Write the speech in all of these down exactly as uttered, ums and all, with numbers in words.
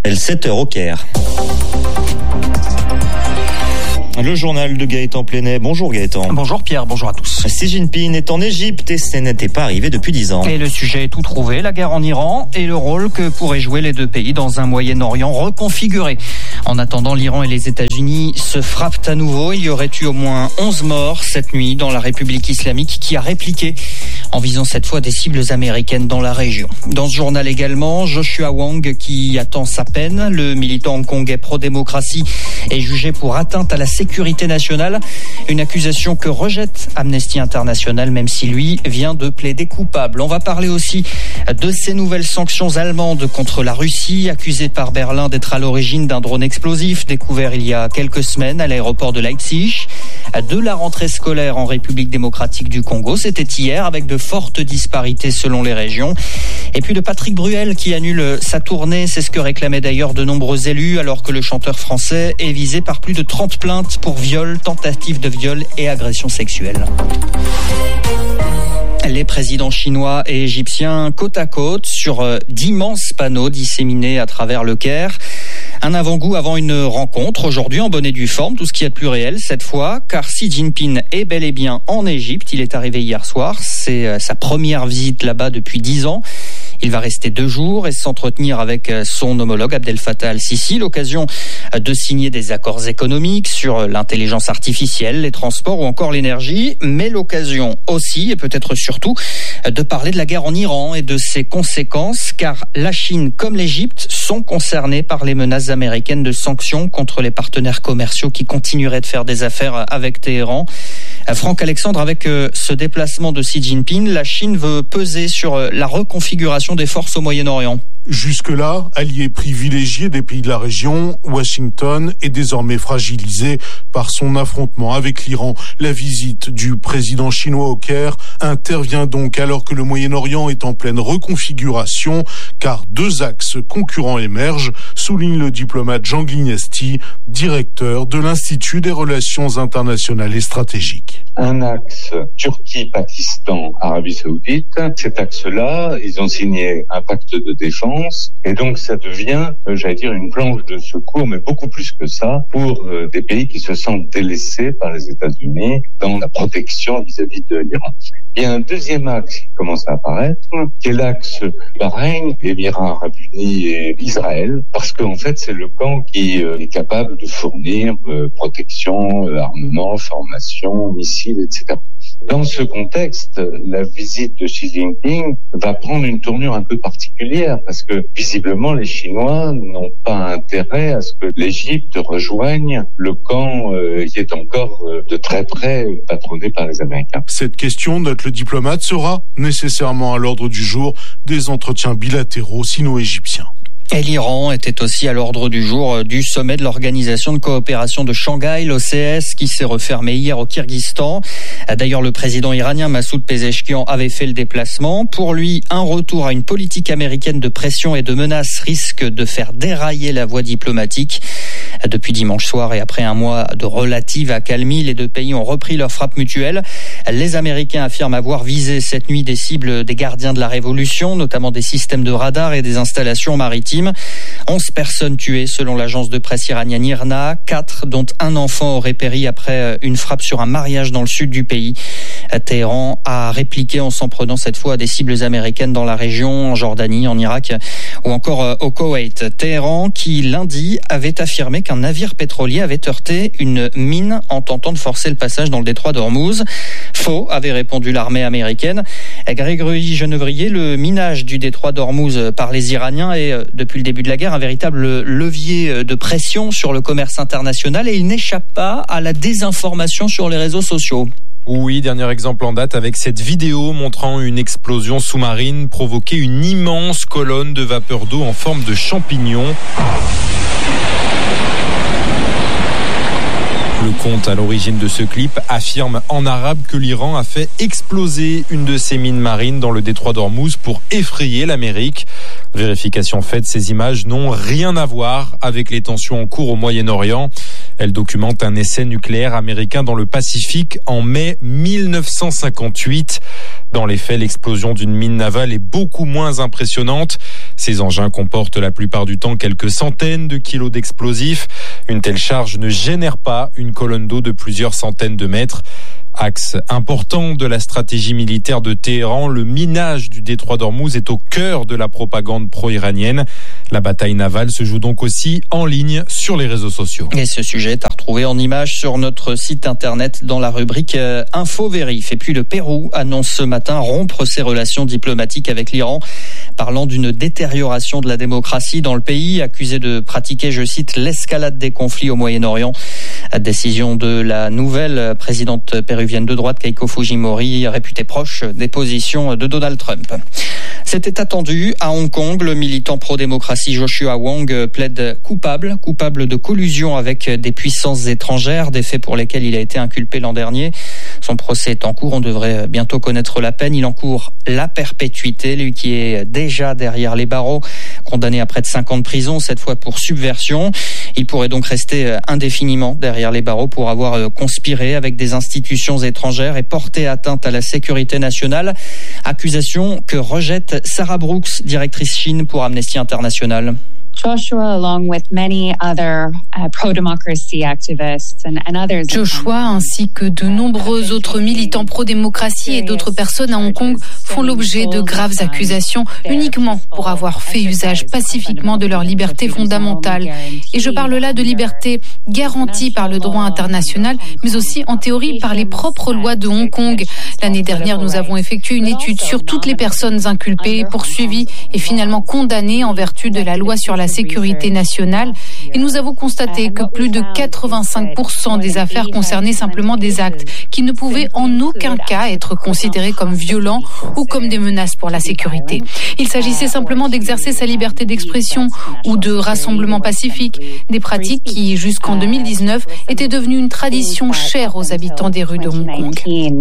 sept heures au Caire. Le journal de Gaëtan Plenet. Bonjour Gaëtan. Bonjour Pierre, bonjour à tous. Xi Jinping est en Égypte et ce n'était pas arrivé depuis dix ans. Et le sujet est tout trouvé, la guerre en Iran et le rôle que pourraient jouer les deux pays dans un Moyen-Orient reconfiguré. En attendant, l'Iran et les États-Unis se frappent à nouveau. Il y aurait eu au moins onze morts cette nuit dans la République islamique qui a répliqué en visant cette fois des cibles américaines dans la région. Dans ce journal également, Joshua Wong qui attend sa peine. Le militant hongkongais pro-démocratie est jugé pour atteinte à la sécurité nationale. Une accusation que rejette Amnesty International, même si lui vient de plaider coupable. On va parler aussi de ces nouvelles sanctions allemandes contre la Russie, accusée par Berlin d'être à l'origine d'un drone explosif découvert il y a quelques semaines à l'aéroport de Leipzig. De la rentrée scolaire en République démocratique du Congo, c'était hier avec de fortes disparités selon les régions. Et puis de Patrick Bruel qui annule sa tournée, c'est ce que réclamaient d'ailleurs de nombreux élus, alors que le chanteur français est visé par plus de trente plaintes pour viol, tentative de viol et agression sexuelle. Les présidents chinois et égyptiens côte à côte sur d'immenses panneaux disséminés à travers le Caire. Un avant-goût avant une rencontre aujourd'hui en bonne et due forme, tout ce qui est de plus réel cette fois, car Xi Jinping est bel et bien en Égypte. Il est arrivé hier soir, c'est sa première visite là-bas depuis dix ans. Il va rester deux jours et s'entretenir avec son homologue Abdel Fattah al-Sisi. L'occasion de signer des accords économiques sur l'intelligence artificielle, les transports ou encore l'énergie. Mais l'occasion aussi, et peut-être surtout, de parler de la guerre en Iran et de ses conséquences. Car la Chine comme l'Égypte sont concernés par les menaces américaines de sanctions contre les partenaires commerciaux qui continueraient de faire des affaires avec Téhéran. Franck Alexandre, avec ce déplacement de Xi Jinping, la Chine veut peser sur la reconfiguration des forces au Moyen-Orient. Jusque-là, allié privilégié des pays de la région, Washington est désormais fragilisé par son affrontement avec l'Iran. La visite du président chinois au Caire intervient donc alors que le Moyen-Orient est en pleine reconfiguration, car deux axes concurrents émergent, souligne le diplomate Jean Glignesti, directeur de l'Institut des relations internationales et stratégiques. Un axe Turquie-Pakistan, Arabie Saoudite. Cet axe-là, ils ont signé un pacte de défense et donc ça devient, euh, j'allais dire, une planche de secours, mais beaucoup plus que ça, pour euh, des pays qui se sentent délaissés par les États-Unis dans la protection vis-à-vis de l'Iran. Il y a un deuxième axe qui commence à apparaître, qui est l'axe Bahreïn, Émirats Arabes Unis et Israël, parce qu'en fait c'est le camp qui euh, est capable de fournir euh, protection, euh, armement, formation, missiles, et cetera. Dans ce contexte, la visite de Xi Jinping va prendre une tournure un peu particulière parce que visiblement les Chinois n'ont pas intérêt à ce que l'Égypte rejoigne le camp euh, qui est encore euh, de très près patronné par les Américains. Cette question, note le diplomate, sera nécessairement à l'ordre du jour des entretiens bilatéraux sino-égyptiens. Et l'Iran était aussi à l'ordre du jour du sommet de l'Organisation de coopération de Shanghai, l'O C S, qui s'est refermé hier au Kirghizstan. D'ailleurs, le président iranien Massoud Pezeshkian avait fait le déplacement. Pour lui, un retour à une politique américaine de pression et de menaces risque de faire dérailler la voie diplomatique. Depuis dimanche soir et après un mois de relative accalmie, les deux pays ont repris leur frappe mutuelle. Les Américains affirment avoir visé cette nuit des cibles des gardiens de la révolution, notamment des systèmes de radar et des installations maritimes. onze personnes tuées selon l'agence de presse iranienne I R N A, quatre dont un enfant aurait péri après une frappe sur un mariage dans le sud du pays. Téhéran a répliqué en s'en prenant cette fois à des cibles américaines dans la région, en Jordanie, en Irak ou encore au Koweït. Téhéran qui lundi avait affirmé qu'un navire pétrolier avait heurté une mine en tentant de forcer le passage dans le détroit d'Ormuz. Faux, avait répondu l'armée américaine. Grégory Genevrier, le minage du détroit d'Ormuz par les Iraniens est depuis le début de la guerre un véritable levier de pression sur le commerce international et il n'échappe pas à la désinformation sur les réseaux sociaux. Oui, dernier exemple en date avec cette vidéo montrant une explosion sous-marine provoquer une immense colonne de vapeur d'eau en forme de champignon. Le compte à l'origine de ce clip affirme en arabe que l'Iran a fait exploser une de ses mines marines dans le détroit d'Ormuz pour effrayer l'Amérique. Vérification faite, ces images n'ont rien à voir avec les tensions en cours au Moyen-Orient. Elles documentent un essai nucléaire américain dans le Pacifique en mai mille neuf cent cinquante-huit. Dans les faits, l'explosion d'une mine navale est beaucoup moins impressionnante. Ces engins comportent la plupart du temps quelques centaines de kilos d'explosifs. Une telle charge ne génère pas une colonne d'eau de plusieurs centaines de mètres. Axe important de la stratégie militaire de Téhéran, le minage du détroit d'Ormuz est au cœur de la propagande pro-iranienne. La bataille navale se joue donc aussi en ligne sur les réseaux sociaux. Et ce sujet est à retrouver en images sur notre site internet dans la rubrique Info Vérif. Et puis le Pérou annonce ce matin rompre ses relations diplomatiques avec l'Iran, parlant d'une détérioration de la démocratie dans le pays, accusé de pratiquer, je cite, l'escalade des conflits au Moyen-Orient. Décision de la nouvelle présidente péruvienne de droite, Keiko Fujimori, réputée proche des positions de Donald Trump. C'était attendu. À Hong Kong, le militant pro-démocratie Joshua Wong plaide coupable, coupable de collusion avec des puissances étrangères, des faits pour lesquels il a été inculpé l'an dernier. Son procès est en cours, on devrait bientôt connaître la peine. Il encourt la perpétuité, lui qui est déjà derrière les barreaux, condamné à près de cinq ans de prison, cette fois pour subversion. Il pourrait donc rester indéfiniment derrière les barreaux pour avoir conspiré avec des institutions étrangères et porté atteinte à la sécurité nationale. Accusation que rejette Sarah Brooks, directrice Chine pour Amnesty International. Joshua, along with many other uh, pro-democracy activists and, and others. Joshua, ainsi que de nombreux autres militants pro-démocratie et d'autres personnes à Hong Kong font l'objet de graves accusations uniquement pour avoir fait usage pacifiquement de leur liberté fondamentale. Et je parle là de liberté garantie par le droit international, mais aussi en théorie par les propres lois de Hong Kong. L'année dernière, nous avons effectué une étude sur toutes les personnes inculpées, poursuivies et finalement condamnées en vertu de la loi sur la sécurité nationale, et nous avons constaté que plus de quatre-vingt-cinq pour cent des affaires concernaient simplement des actes qui ne pouvaient en aucun cas être considérés comme violents ou comme des menaces pour la sécurité. Il s'agissait simplement d'exercer sa liberté d'expression ou de rassemblement pacifique, des pratiques qui, jusqu'en deux mille dix-neuf, étaient devenues une tradition chère aux habitants des rues de Hong Kong.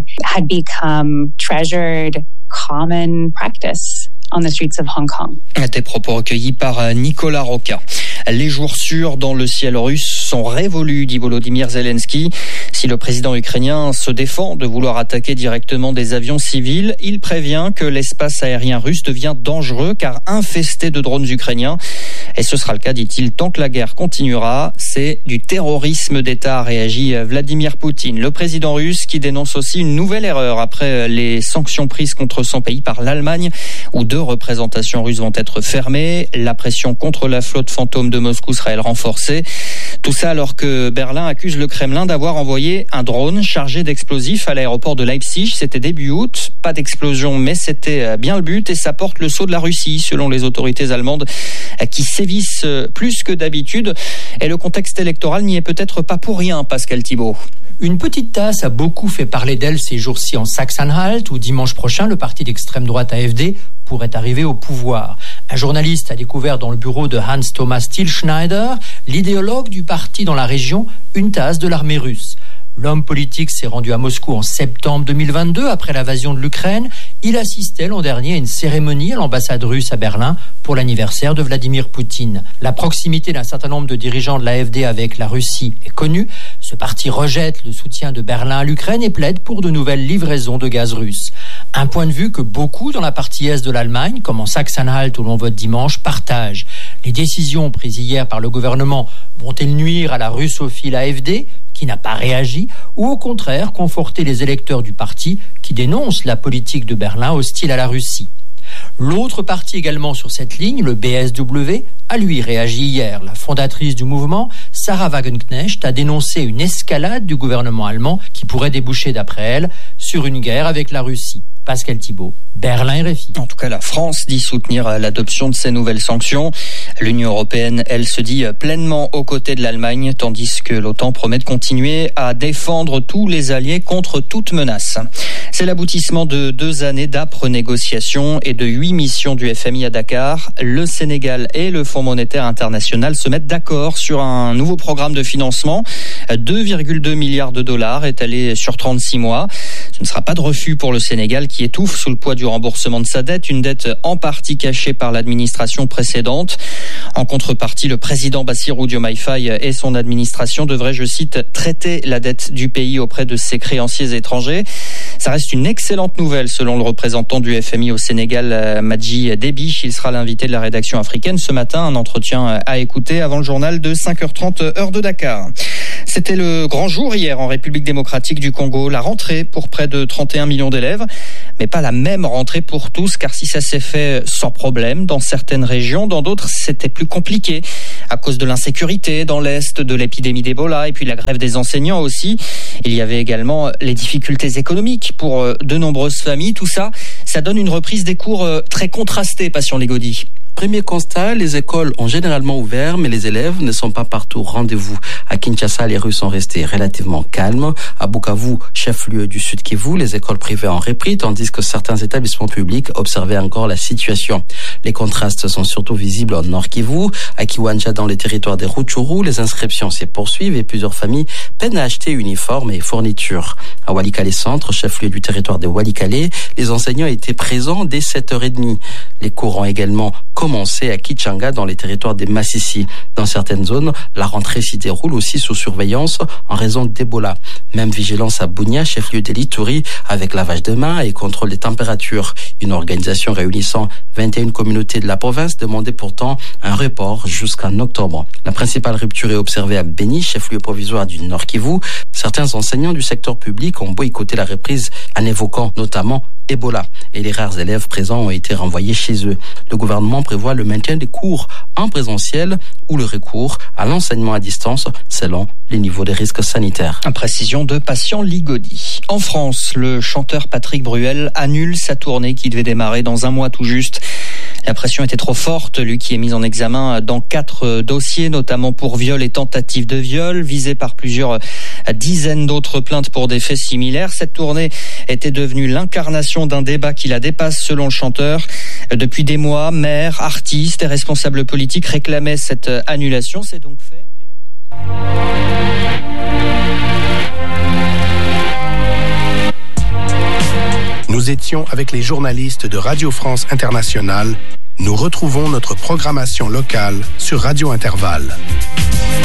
On the streets of Hong Kong. Des propos recueillis par Nicolas Roca. Les jours sûrs dans le ciel russe sont révolus, dit Volodymyr Zelensky. Si le président ukrainien se défend de vouloir attaquer directement des avions civils, il prévient que l'espace aérien russe devient dangereux car infesté de drones ukrainiens. Et ce sera le cas, dit-il, tant que la guerre continuera. C'est du terrorisme d'État, a réagi Vladimir Poutine. Le président russe qui dénonce aussi une nouvelle erreur après les sanctions prises contre son pays par l'Allemagne, où deux représentations russes vont être fermées. La pression contre la flotte fantôme de Moscou sera elle renforcée. Tout ça alors que Berlin accuse le Kremlin d'avoir envoyé un drone chargé d'explosifs à l'aéroport de Leipzig. C'était début août. Pas d'explosion, mais c'était bien le but. Et ça porte le sceau de la Russie, selon les autorités allemandes, qui sévissent plus que d'habitude. Et le contexte électoral n'y est peut-être pas pour rien, Pascal Thibault. Une petite tasse a beaucoup fait parler d'elle ces jours-ci en Saxe-Anhalt, où dimanche prochain, le parti d'extrême droite A F D pourrait arriver au pouvoir. Un journaliste a découvert dans le bureau de Hans-Thomas Tilschneider, l'idéologue du parti dans la région, une tasse de l'armée russe. L'homme politique s'est rendu à Moscou en septembre deux mille vingt-deux après l'invasion de l'Ukraine. Il assistait l'an dernier à une cérémonie à l'ambassade russe à Berlin pour l'anniversaire de Vladimir Poutine. La proximité d'un certain nombre de dirigeants de l'A F D avec la Russie est connue. Ce parti rejette le soutien de Berlin à l'Ukraine et plaide pour de nouvelles livraisons de gaz russe. Un point de vue que beaucoup dans la partie est de l'Allemagne, comme en Saxe-Anhalt où l'on vote dimanche, partagent. Les décisions prises hier par le gouvernement vont-elles nuire à la russophile A F D qui n'a pas réagi, ou au contraire conforter les électeurs du parti qui dénoncent la politique de Berlin hostile à la Russie. L'autre parti également sur cette ligne, le B S W, a lui réagi hier. La fondatrice du mouvement, Sarah Wagenknecht, a dénoncé une escalade du gouvernement allemand qui pourrait déboucher, d'après elle, sur une guerre avec la Russie. Pascal Thibault, Berlin R F I. En tout cas, la France dit soutenir l'adoption de ces nouvelles sanctions. L'Union européenne, elle, se dit pleinement aux côtés de l'Allemagne, tandis que l'OTAN promet de continuer à défendre tous les alliés contre toute menace. C'est l'aboutissement de deux années d'âpres négociations et de huit missions du F M I à Dakar. Le Sénégal et le Fonds monétaire international se mettent d'accord sur un nouveau programme de financement. deux virgule deux milliards de dollars étalés sur trente-six mois. Ce ne sera pas de refus pour le Sénégal qui étouffe sous le poids du remboursement de sa dette, une dette en partie cachée par l'administration précédente. En contrepartie, le président Bassirou Diomaye Faye et son administration devraient, je cite, traiter la dette du pays auprès de ses créanciers étrangers. Ça reste une excellente nouvelle selon le représentant du F M I au Sénégal, Madji Déby. Il sera l'invité de la rédaction africaine ce matin. Un entretien à écouter avant le journal de cinq heures trente heure de Dakar. C'était le grand jour hier en République démocratique du Congo. La rentrée pour près de trente et un millions d'élèves. Mais pas la même rentrée pour tous, car si ça s'est fait sans problème dans certaines régions, dans d'autres c'était plus compliqué à cause de l'insécurité dans l'Est, de l'épidémie d'Ebola et puis la grève des enseignants aussi. Il y avait également les difficultés économiques pour de nombreuses familles. Tout ça, ça donne une reprise des cours très contrastée, Passion Ligodi. Premier constat, les écoles ont généralement ouvert, mais les élèves ne sont pas partout au rendez-vous. À Kinshasa, les rues sont restées relativement calmes. À Bukavu, chef-lieu du Sud Kivu, les écoles privées ont repris, tandis que certains établissements publics observaient encore la situation. Les contrastes sont surtout visibles au Nord Kivu. À Kiwanja, dans les territoires des Rutshuru, les inscriptions se poursuivent et plusieurs familles peinent à acheter uniformes et fournitures. À Walikale Centre, chef-lieu du territoire de Walikale, les enseignants étaient présents dès sept heures trente. Les cours ont également commencé à Kichanga dans les territoires des Massissi. Dans certaines zones, la rentrée s'y déroule aussi sous surveillance en raison d'Ebola. Même vigilance à Bunia, chef-lieu de l'Ituri, avec lavage de mains et contrôle des températures. Une organisation réunissant vingt et une communautés de la province demandait pourtant un report jusqu'en octobre. La principale rupture est observée à Beni, chef-lieu provisoire du Nord Kivu. Certains enseignants du secteur public ont boycotté la reprise en évoquant notamment Ebola, et les rares élèves présents ont été renvoyés chez eux. Le gouvernement prévoit le maintien des cours en présentiel ou le recours à l'enseignement à distance selon les niveaux de risques sanitaires. Précision de Patient Ligodi. En France, le chanteur Patrick Bruel annule sa tournée qui devait démarrer dans un mois tout juste. La pression était trop forte, lui qui est mis en examen dans quatre dossiers, notamment pour viol et tentative de viol, visé par plusieurs dizaines d'autres plaintes pour des faits similaires. Cette tournée était devenue l'incarnation d'un débat qui la dépasse selon le chanteur. Depuis des mois, maires, artistes et responsables politiques réclamaient cette annulation. C'est donc fait. Nous étions avec les journalistes de Radio France Internationale. Nous retrouvons notre programmation locale sur Radio Intervalle.